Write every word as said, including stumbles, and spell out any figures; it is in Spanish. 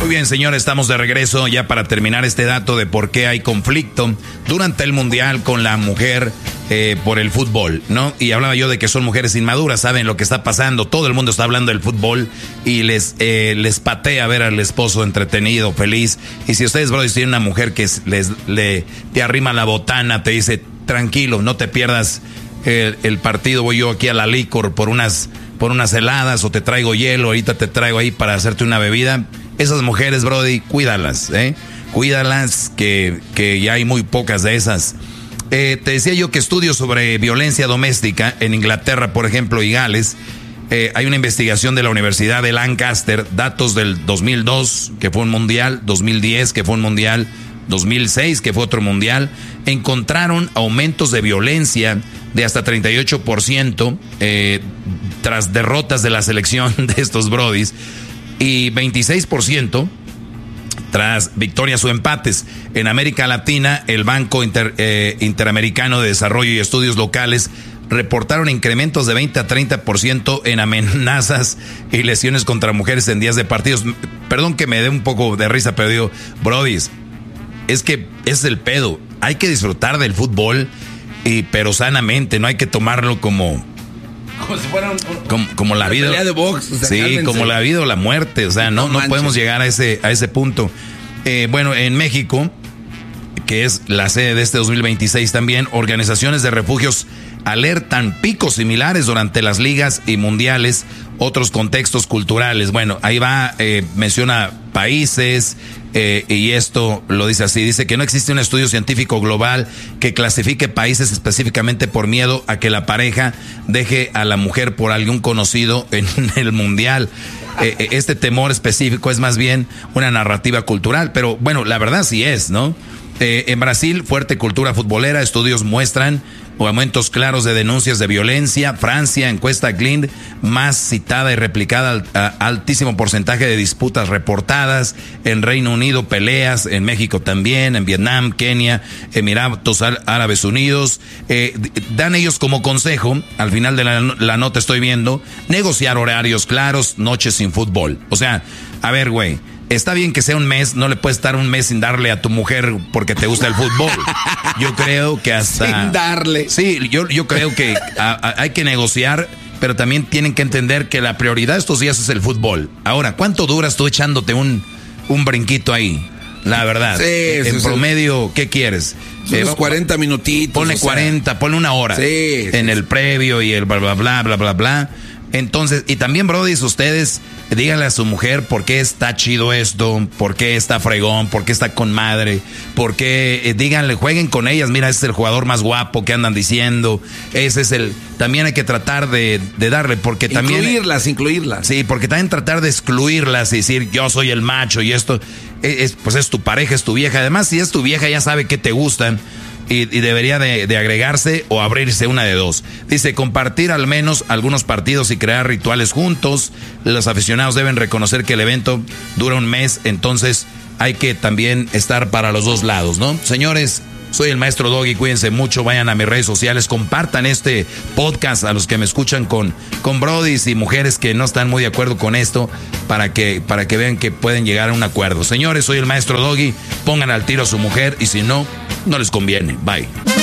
Muy bien, señores, estamos de regreso ya para terminar este dato de por qué hay conflicto durante el Mundial con la mujer eh, por el fútbol, ¿no? Y hablaba yo de que son mujeres inmaduras, saben lo que está pasando, todo el mundo está hablando del fútbol y les, eh, les patea ver al esposo entretenido, feliz. Y si ustedes, brothers, tienen una mujer que les, le, te arrima la botana, te dice, tranquilo, no te pierdas el, el partido, voy yo aquí a la licor por unas, por unas heladas o te traigo hielo, ahorita te traigo ahí para hacerte una bebida. Esas mujeres, brody, cuídalas, ¿eh? Cuídalas, que, que ya hay muy pocas de esas. Eh, te decía yo que estudios sobre violencia doméstica en Inglaterra, por ejemplo, y Gales, eh, hay una investigación de la Universidad de Lancaster, datos del dos mil dos, que fue un mundial, dos mil diez, que fue un mundial, dos mil seis, que fue otro mundial, encontraron aumentos de violencia de hasta treinta y ocho por ciento eh, tras derrotas de la selección de estos brodis, y veintiséis por ciento tras victorias o empates. En América Latina, el Banco Inter, eh, Interamericano de Desarrollo y Estudios Locales reportaron incrementos de veinte a treinta por ciento en amenazas y lesiones contra mujeres en días de partidos. Perdón que me dé un poco de risa, pero digo, brodis, es que es el pedo. Hay que disfrutar del fútbol, y, pero sanamente, no hay que tomarlo como... Como si fuera un, un, como, como la vida pelea de box, o sea, sí, cálmense. Como la vida o la muerte, o sea, no, no, no podemos llegar a ese, a ese punto. Eh, bueno, en México, que es la sede de este dos mil veintiséis también, organizaciones de refugios alertan picos similares durante las ligas y mundiales, otros contextos culturales. Bueno, ahí va, eh, menciona países, eh, y esto lo dice así, dice que no existe un estudio científico global que clasifique países específicamente por miedo a que la pareja deje a la mujer por algún conocido en el mundial. Eh, este temor específico es más bien una narrativa cultural, pero bueno, la verdad sí es, ¿no? Eh, en Brasil, fuerte cultura futbolera, estudios muestran aumentos claros de denuncias de violencia. Francia, encuesta Glint, más citada y replicada, altísimo porcentaje de disputas reportadas. En Reino Unido, peleas. En México también. En Vietnam, Kenia, Emiratos Árabes Unidos. Eh, dan ellos como consejo, al final de la, la nota estoy viendo, negociar horarios claros, noches sin fútbol. O sea, a ver, güey, está bien que sea un mes, no le puedes estar un mes sin darle a tu mujer porque te gusta el fútbol. Yo creo que hasta... Sin darle. Sí, yo, yo creo que a, a, hay que negociar, pero también tienen que entender que la prioridad estos días es el fútbol. Ahora, ¿cuánto duras tú echándote un, un brinquito ahí? La verdad. Sí, en sí, promedio, ¿qué quieres? Unos eh, cuarenta minutitos. Ponle cuarenta, sea. Ponle una hora. Sí, en sí, el previo y el bla, bla, bla, bla, bla, bla. Entonces, y también, brodis, ustedes díganle a su mujer por qué está chido esto, por qué está fregón, por qué está con madre, por qué, eh, díganle, jueguen con ellas, mira, ese es el jugador más guapo que andan diciendo, ese es el, también hay que tratar de, de darle, porque también... Incluirlas, incluirlas. Sí, porque también tratar de excluirlas y decir, yo soy el macho y esto, es, pues es tu pareja, es tu vieja, además si es tu vieja ya sabe que te gustan. Y, y debería de, de agregarse o abrirse una de dos. Dice, compartir al menos algunos partidos y crear rituales juntos. Los aficionados deben reconocer que el evento dura un mes, entonces hay que también estar para los dos lados, ¿no? Señores, soy el maestro Doggy, cuídense mucho, vayan a mis redes sociales, compartan este podcast a los que me escuchan con, con brodis y mujeres que no están muy de acuerdo con esto, para que, para que vean que pueden llegar a un acuerdo. Señores, soy el maestro Doggy, pongan al tiro a su mujer y si no, no les conviene. Bye.